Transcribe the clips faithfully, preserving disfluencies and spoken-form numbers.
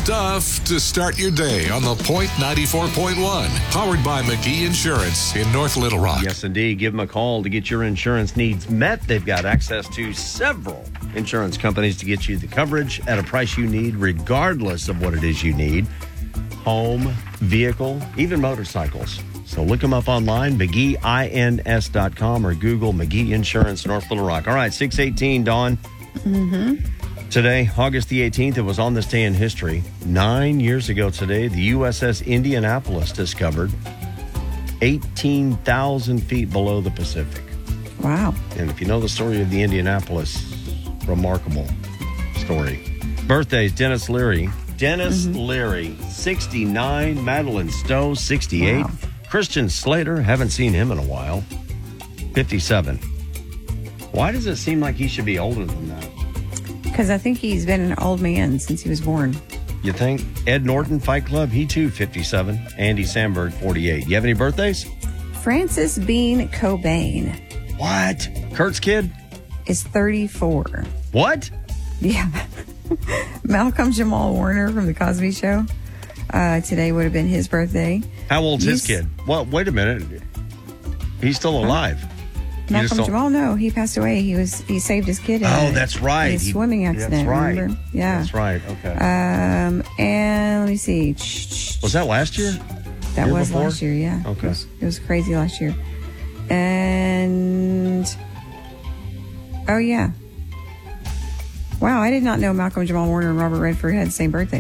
stuff to start your day on The Point ninety-four point one. Powered by McGee Insurance in North Little Rock. Yes, indeed. Give them a call to get your insurance needs met. They've got access to several insurance companies to get you the coverage at a price you need, regardless of what it is you need. Home, vehicle, even motorcycles. So look them up online, McGee ins dot com, or Google McGee Insurance North Little Rock. All right, six eighteen, Dawn. Mm-hmm. Today, August the eighteenth, it was on this day in history. Nine years ago today, the U S S Indianapolis discovered eighteen thousand feet below the Pacific. Wow. And if you know the story of the Indianapolis, remarkable story. Birthdays, Dennis Leary. Dennis mm-hmm. Leary, sixty-nine. Madeline Stowe, sixty-eight. Wow. Christian Slater, haven't seen him in a while, fifty-seven. Why does it seem like he should be older than that? Because I think he's been an old man since he was born. You think? Ed Norton, Fight Club, he too, fifty-seven. Andy Samberg, forty-eight. You have any birthdays? Francis Bean Cobain. What? Kurt's kid? Is thirty-four. What? Yeah. Malcolm Jamal Warner from The Cosby Show. Uh, today would have been his birthday. How old's He's, his kid? Well, wait a minute. He's still alive. Malcolm Jamal, no, he passed away. He was he saved his kid. In oh, a, that's right. In a he, swimming accident. That's right. Remember? Yeah, that's right. Okay. Um, and let me see. Was that last year? That year was before? last year. Yeah. Okay. It was, it was crazy last year. And oh yeah. Wow, I did not know Malcolm Jamal Warner and Robert Redford had the same birthday.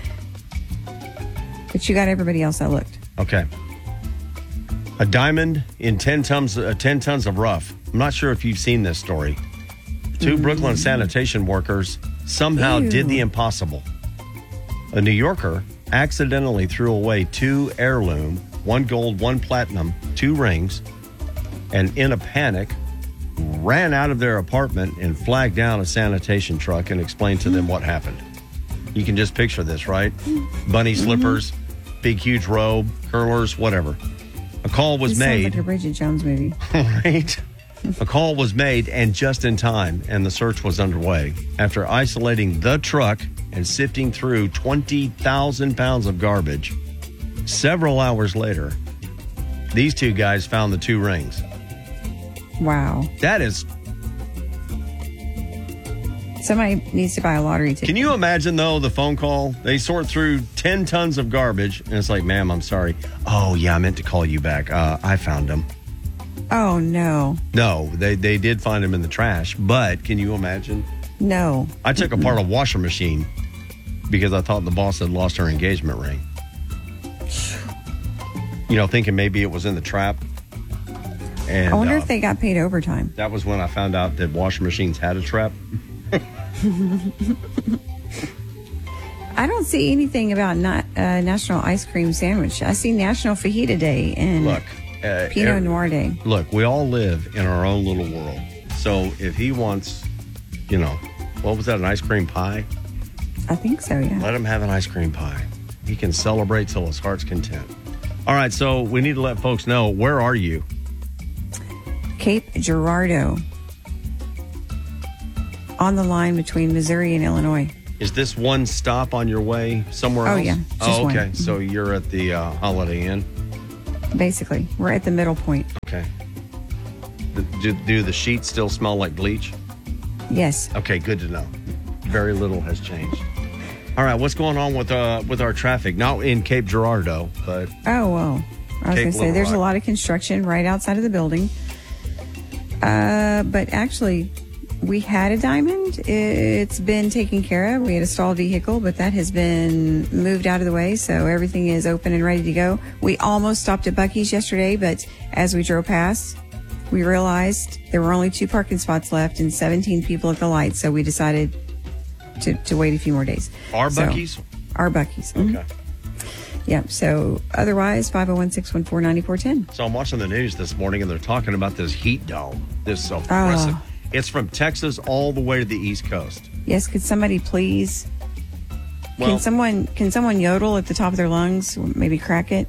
But you got everybody else that looked. Okay. A diamond in ten tons, uh, ten tons of rough. I'm not sure if you've seen this story. Two mm. Brooklyn sanitation workers somehow Ew. did the impossible. A New Yorker accidentally threw away two heirloom, one gold, one platinum, two rings, and in a panic, ran out of their apartment and flagged down a sanitation truck and explained to them what happened. You can just picture this, right? Bunny slippers, mm-hmm. big, huge robe, curlers, whatever. A call was this made. Sounds like a Bridget Jones movie. Right? A call was made, and just in time, and the search was underway. After isolating the truck and sifting through twenty thousand pounds of garbage, several hours later, these two guys found the two rings. Wow. That is... Somebody needs to buy a lottery ticket. Can you imagine, though, the phone call? They sort through ten tons of garbage, and it's like, ma'am, I'm sorry. Oh, yeah, I meant to call you back. Uh, I found them. Oh, no. No, they, they did find them in the trash, but can you imagine? No. I took apart a washer machine because I thought the boss had lost her engagement ring. You know, thinking maybe it was in the trap. And I wonder uh, if they got paid overtime. That was when I found out that washer machines had a trap. I don't see anything about not, uh, National Ice Cream Sandwich. I see National Fajita Day and look, uh, Pinot every, Noir Day. Look, we all live in our own little world. So if he wants, you know, what was that, an ice cream pie? I think so, yeah. Let him have an ice cream pie. He can celebrate till his heart's content. All right, so we need to let folks know, where are you? Cape Girardeau. On the line between Missouri and Illinois. Is this one stop on your way somewhere oh, else? Yeah, oh, okay. One. So you're at the uh, Holiday Inn? Basically. We're at the middle point. Okay. Do, do the sheets still smell like bleach? Yes. Okay, good to know. Very little has changed. All right, what's going on with uh, with our traffic? Not in Cape Girardeau, but... Oh, well. I was going to say, there's Rock. a lot of construction right outside of the building. Uh, but actually... We had a diamond. It's been taken care of. We had a stalled vehicle, but that has been moved out of the way, so everything is open and ready to go. We almost stopped at Buc-ee's yesterday, but as we drove past, we realized there were only two parking spots left and seventeen people at the light, so we decided to, to wait a few more days. Our so, Buc-ee's? Our Buc-ee's. Mm-hmm. Okay. Yeah, so otherwise, five oh one, six one four, nine four one zero. So I'm watching the news this morning, and they're talking about this heat dome, this oppressive... Oh. It's from Texas all the way to the East Coast. Yes, could somebody please? Well, can someone can someone yodel at the top of their lungs? Maybe crack it.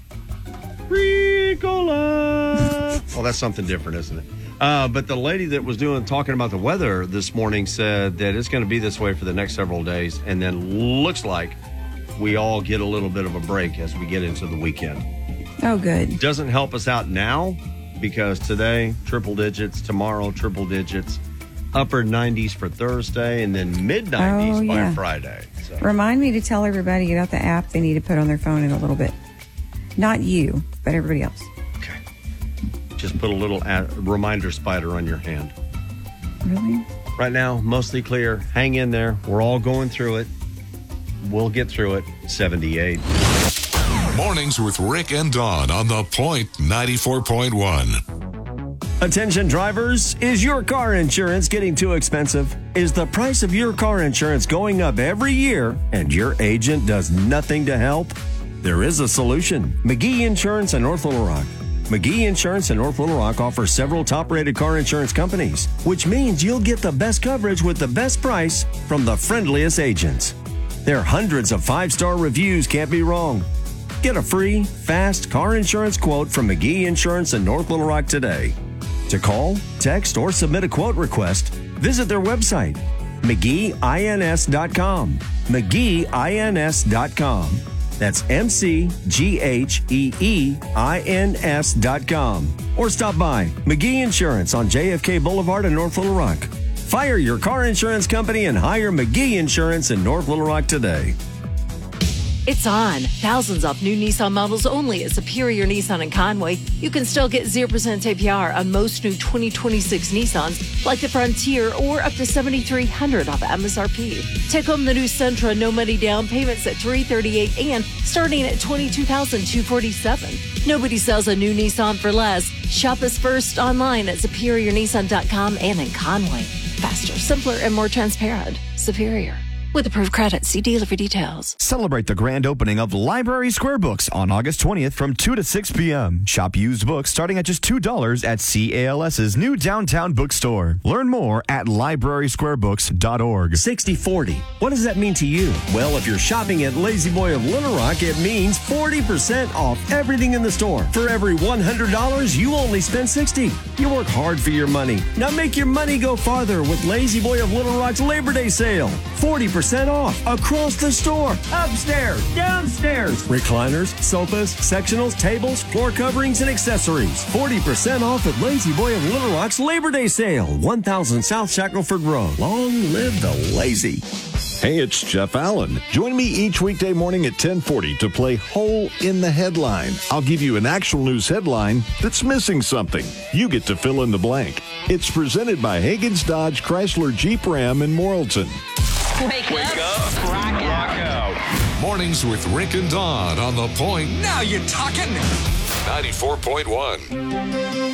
Ricola. Well, that's something different, isn't it? Uh, but the lady that was doing talking about the weather this morning said that it's going to be this way for the next several days, and then looks like we all get a little bit of a break as we get into the weekend. Oh, good. Doesn't help us out now because today, triple digits, tomorrow, triple digits, upper nineties for Thursday, and then mid nineties oh, by yeah. Friday. So. Remind me to tell everybody, get out the app they need to put on their phone in a little bit. Not you, but everybody else. Okay. Just put a little ad- reminder spider on your hand. Really? Right now, mostly clear. Hang in there. We're all going through it. We'll get through it. seventy-eight. Mornings with Rick and Dawn on the Point ninety-four point one. Attention drivers, is your car insurance getting too expensive? Is the price of your car insurance going up every year and your agent does nothing to help? There is a solution. McGee Insurance in North Little Rock. McGee Insurance in North Little Rock offers several top-rated car insurance companies, which means you'll get the best coverage with the best price from the friendliest agents. Their hundreds of five-star reviews can't be wrong. Get a free, fast car insurance quote from McGee Insurance in North Little Rock today. To call, text, or submit a quote request, visit their website, McGee Ins dot com. McGee Ins dot com. That's M C G H E E I N S dot com. Or stop by McGee Insurance on J F K Boulevard in North Little Rock. Fire your car insurance company and hire McGee Insurance in North Little Rock today. It's on. Thousands off new Nissan models only at Superior Nissan in Conway. You can still get zero percent A P R on most new twenty twenty-six Nissans, like the Frontier, or up to seven thousand three hundred dollars off M S R P. Take home the new Sentra, no money down, payments at three hundred thirty-eight dollars and starting at twenty-two thousand two hundred forty-seven dollars. Nobody sells a new Nissan for less. Shop us first online at superior nissan dot com and in Conway. Faster, simpler, and more transparent. Superior. With approved credit, see dealer for details. Celebrate the grand opening of Library Square Books on August twentieth from two to six p.m. Shop used books starting at just two dollars at CALS's new downtown bookstore. Learn more at library square books dot org. sixty forty. What does that mean to you? Well, if you're shopping at Lazy Boy of Little Rock, it means forty percent off everything in the store. For every one hundred dollars, you only spend sixty dollars. You work hard for your money. Now make your money go farther with Lazy Boy of Little Rock's Labor Day sale. forty percent off across the store, upstairs, downstairs. Recliners, sofas, sectionals, tables, floor coverings, and accessories. forty percent off at Lazy Boy of Little Rock's Labor Day sale. one thousand South Shackelford Road. Long live the lazy. Hey, it's Jeff Allen. Join me each weekday morning at ten forty to play Hole in the Headline. I'll give you an actual news headline that's missing something. You get to fill in the blank. It's presented by Hagen's Dodge Chrysler Jeep Ram in Morrilton. Wake, Wake up. up. Rock, Rock out. out. Mornings with Rick and Dawn on the Point. Now you're talking. ninety-four point one.